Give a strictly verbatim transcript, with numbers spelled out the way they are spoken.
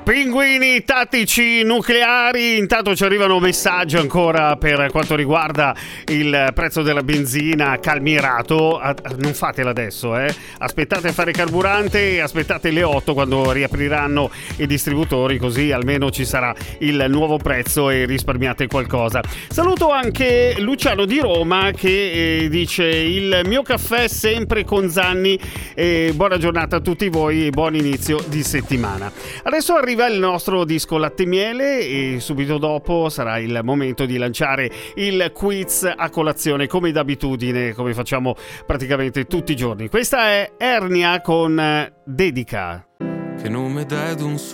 Pinguini tattici nucleari. Intanto ci arrivano messaggi ancora per quanto riguarda il prezzo della benzina calmierato. Non fatela adesso, eh. Aspettate a fare carburante e aspettate le otto quando riapriranno i distributori, così almeno ci sarà il nuovo prezzo e risparmiate qualcosa. Saluto anche Luciano di Roma che eh, dice: il mio caffè sempre con Zanni, e buona giornata a tutti voi e buon inizio di settimana. Adesso arriva il nostro disco Latte e Miele e subito dopo sarà il momento di lanciare il quiz a colazione, come d'abitudine, come facciamo praticamente tutti i giorni. Questa è Ernia con Dedica. Che nome dai ad un